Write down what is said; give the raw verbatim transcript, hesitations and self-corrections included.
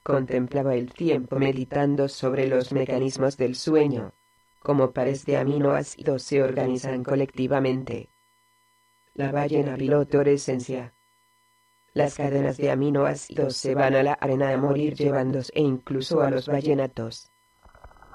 Contemplaba el tiempo meditando sobre los mecanismos del sueño. Cómo pares de aminoácidos se organizan colectivamente. La ballena piloto esencia. Las cadenas de aminoácidos se van a la arena a morir llevándose e incluso a los ballenatos.